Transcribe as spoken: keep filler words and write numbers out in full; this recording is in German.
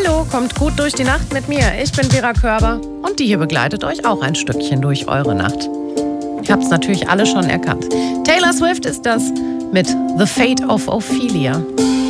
Hallo, kommt gut durch die Nacht mit mir. Ich bin Vera Körber und die hier begleitet euch auch ein Stückchen durch eure Nacht. Ihr habt es natürlich alle schon erkannt. Taylor Swift ist das mit The Fate of Ophelia.